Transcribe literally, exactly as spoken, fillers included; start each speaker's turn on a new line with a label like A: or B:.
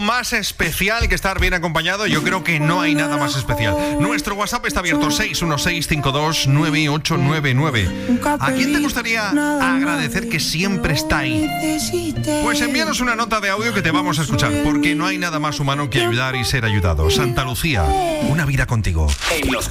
A: más especial que estar bien acompañado. Yo creo que no hay nada más especial. Nuestro WhatsApp está abierto, seis uno seis cinco dos nueve ocho nueve nueve. ¿A quién te gustaría agradecer que siempre está ahí? Pues envíanos una nota de audio que te vamos a escuchar, porque no hay nada más humano que ayudar y ser ayudado. Santa Lucía, una vida contigo.
B: En los